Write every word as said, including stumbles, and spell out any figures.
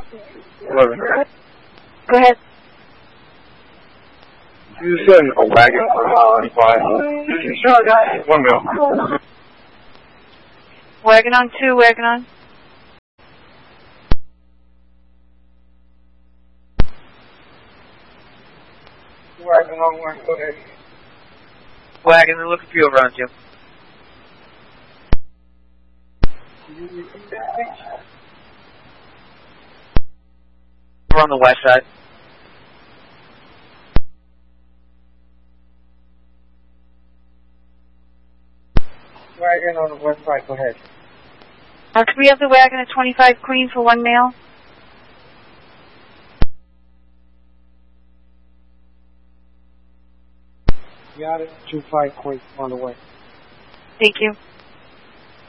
eleven. Go ahead. You said a wagon for uh, five. Sure, guys. One mil. Wagon on two, wagon on. Wagon on one, go ahead. Wagon, they're looking for you around you. We're on the west side. Wagon on the west side, go ahead. Uh, could we have the wagon at twenty-five Queen for one male? Got it. Two five Queen on the way. Thank you.